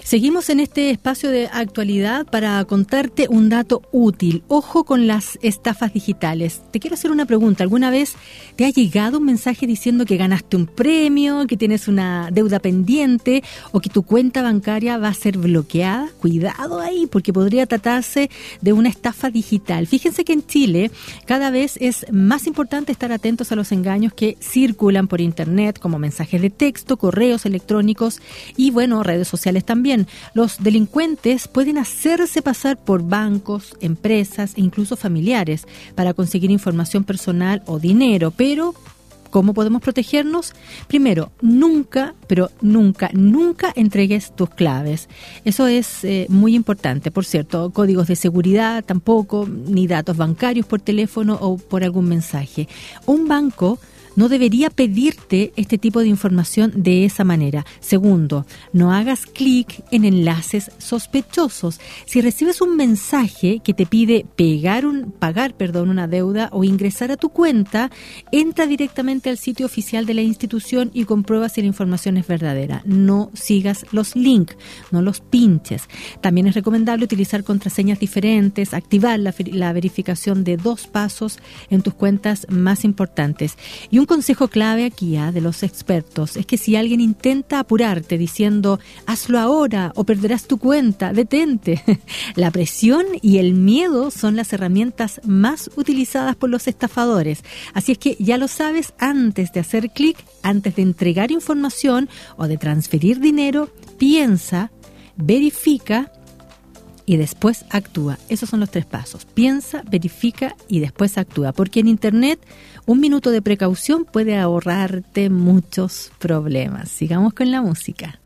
Seguimos en este espacio de actualidad para contarte un dato útil. Ojo con las estafas digitales. Te quiero hacer una pregunta. ¿Alguna vez te ha llegado un mensaje diciendo que ganaste un premio, que tienes una deuda pendiente o que tu cuenta bancaria va a ser bloqueada? Cuidado ahí, porque podría tratarse de una estafa digital. Fíjense que en Chile cada vez es más importante estar atentos a los engaños que circulan por internet, como mensajes de texto, correos electrónicos y, bueno, redes sociales también. Los delincuentes pueden hacerse pasar por bancos, empresas e incluso familiares para conseguir información personal o dinero, pero ¿cómo podemos protegernos? Primero, nunca entregues tus claves. Eso es muy importante. Por cierto, códigos de seguridad tampoco, ni datos bancarios por teléfono o por algún mensaje. Un banco no debería pedirte este tipo de información de esa manera. Segundo, no hagas clic en enlaces sospechosos. Si recibes un mensaje que te pide pagar una deuda o ingresar a tu cuenta, entra directamente al sitio oficial de la institución y comprueba si la información es verdadera. No sigas los links, no los pinches. También es recomendable utilizar contraseñas diferentes, activar la verificación de 2 pasos en tus cuentas más importantes. Y un consejo clave aquí de los expertos es que si alguien intenta apurarte diciendo hazlo ahora o perderás tu cuenta, detente. La presión y el miedo son las herramientas más utilizadas por los estafadores. Así es que ya lo sabes, antes de hacer clic, antes de entregar información o de transferir dinero, piensa, verifica y después actúa. Esos son los 3 pasos. Piensa, verifica y después actúa. Porque en Internet, 1 minuto de precaución puede ahorrarte muchos problemas. Sigamos con la música.